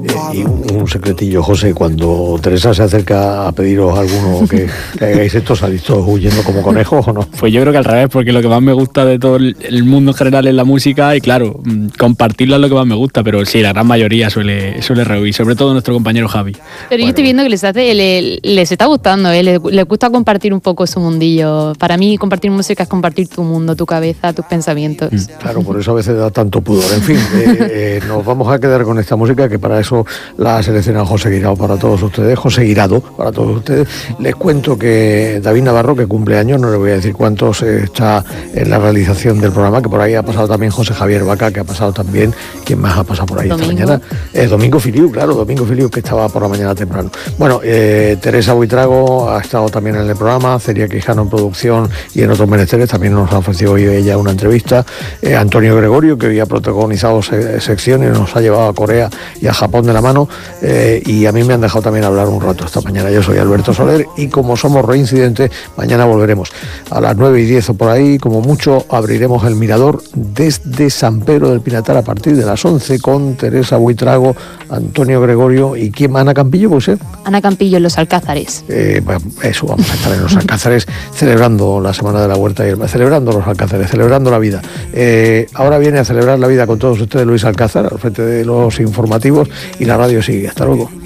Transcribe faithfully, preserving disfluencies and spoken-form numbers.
y un, un secretillo, José, cuando Teresa se acerca a pediros alguno que, que hagáis esto, ¿salís todos huyendo como conejos o no? Pues yo creo que al revés, porque lo que más me gusta de todo el mundo en general es la música y claro, compartirla es lo que más me gusta, pero sí, la gran mayoría suele, suele rehuir, sobre todo nuestro compañero Javi. Pero Bueno. yo estoy viendo que les, hace, les, les está gustando, ¿eh? les, les gusta compartir un poco su mundillo. Para mí compartir música es compartir tu mundo, tu cabeza, tus pensamientos. Mm, claro, por eso a veces da tanto pudor. En fin, eh, eh, nos vamos a quedar con esta música, que para eso la ha seleccionado José Guirado para todos ustedes, José Guirado para todos ustedes. Les cuento que David Navarro, que cumple años, no les voy a decir cuántos, eh, está en la realización del programa, que por ahí ha pasado también José Javier Vaca, que ha pasado también, ¿quién más ha pasado por ahí Domingo. esta mañana? Eh, Domingo Filiu, claro, Domingo Filiu, que estaba por la mañana temprano. Bueno, eh, Teresa Buitrago ha estado también en el programa, Celia Quijano en producción y en otros menesteres, también nos ha ofrecido hoy ella una entrevista, eh, Antonio Gregorio, que hoy ha protagonizado se, secciones, nos ha llevado a Corea y a Japón de la mano, eh, y a mí me han dejado también hablar un rato esta mañana. Yo soy Alberto Soler y como somos reincidentes, mañana volveremos a las nueve y diez o por ahí, como mucho abriremos el mirador desde San Pedro del Pinatar a partir de las once con Teresa Buitrago, Antonio Gregorio y ¿quién más? Ana Campillo, pues eh. Ana Campillo en Los Alcázares. Eh, bueno, eso, vamos a estar en Los Alcázares celebrando la Semana de la Huerta y el, celebrando Los Alcázares, celebrando la vida. Eh, ahora viene a celebrar la vida con todos ustedes Luis Alcázar, al frente de los informativos, y la radio sigue. Hasta luego.